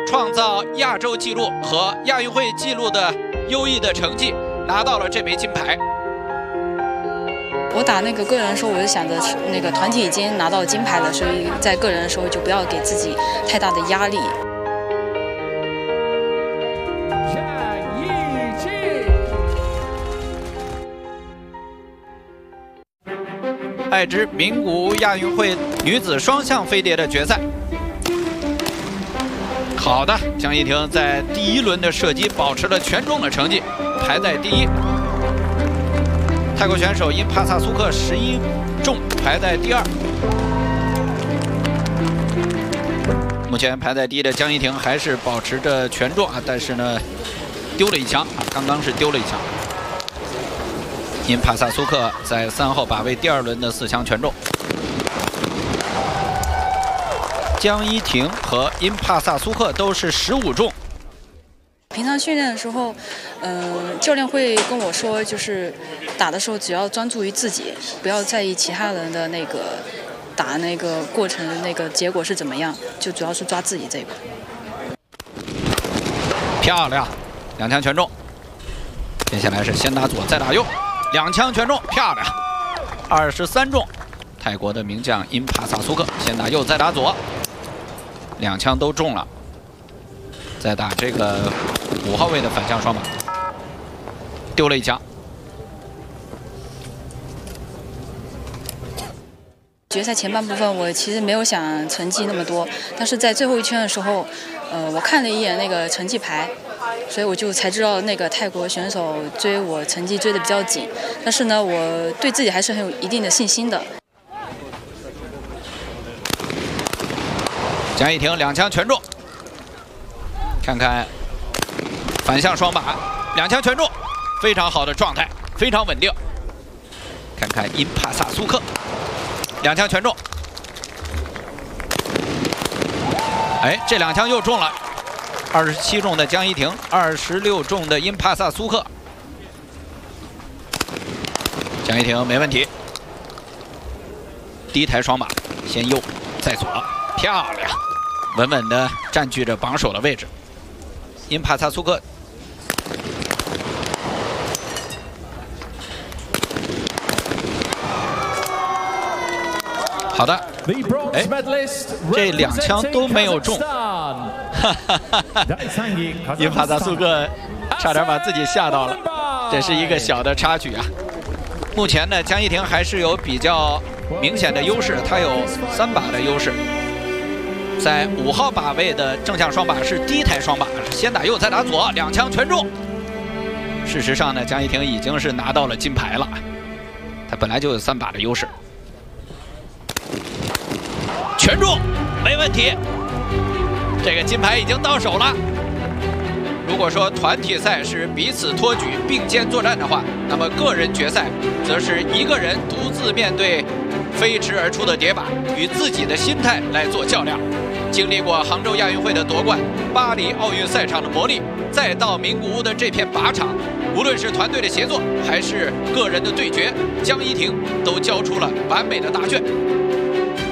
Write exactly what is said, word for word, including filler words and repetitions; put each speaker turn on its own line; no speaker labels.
创造亚洲纪录和亚运会纪录的优异的成绩，拿到了这枚金牌。
我打那个个人的时候，我就想着那个团体已经拿到金牌了，所以在个人的时候就不要给自己太大的压力。
爱知名古屋亚运会女子双项飞碟的决赛。好的，江一婷在第一轮的射击保持了全中的成绩，排在第一。泰国选手因帕萨苏克十一中，排在第二。目前排在第一的江一婷还是保持着全中啊，但是呢，丢了一枪啊，刚刚是丢了一枪。 因帕萨苏克在三号靶位第二轮的四枪全中，江一婷和因帕萨苏克都是十五中。
平常训练的时候，嗯、呃，教练会跟我说，就是打的时候只要专注于自己，不要在意其他人的那个打那个过程那个结果是怎么样，就主要是抓自己这一块。
漂亮，两枪全中。接下来是先打左再打右。 两枪全中，漂亮，二十三中。泰国的名将因帕萨苏克先打右，再打左，两枪都中了。再打这个五号位的反向双靶，丢了一枪。
决赛前半部分，我其实没有想成绩那么多，但是在最后一圈的时候，呃，我看了一眼那个成绩牌。 所以我就才知道那个泰国选手追我成绩追得比较紧，但是呢，我对自己还是很有一定的信心的。
江一婷两枪全中，看看反向双靶，两枪全中，非常好的状态，非常稳定。看看因帕萨苏克，两枪全中，哎，这两枪又中了。 二十七中的江一婷，二十六中的因帕萨苏克。江一婷没问题。第一台双靶，先右再左，漂亮，稳稳地占据着榜首的位置。因帕萨苏克。好的，哎，这两枪都没有中。 哈哈哈哈！因帕萨苏克差点把自己吓到了，这是一个小的插曲啊。目前呢，江一婷还是有比较明显的优势，她有三靶的优势。在五号靶位的正向双靶是第一台双靶，先打右再打左，两枪全中。事实上呢，江一婷已经是拿到了金牌了，她本来就有三靶的优势，全中，没问题。 这个金牌已经到手了。如果说团体赛是彼此托举、并肩作战的话，那么个人决赛则是一个人独自面对飞驰而出的叠靶，与自己的心态来做较量。经历过杭州亚运会的夺冠、巴黎奥运赛场的磨砺，再到名古屋的这片靶场，无论是团队的协作还是个人的对决，江一婷都交出了完美的答卷。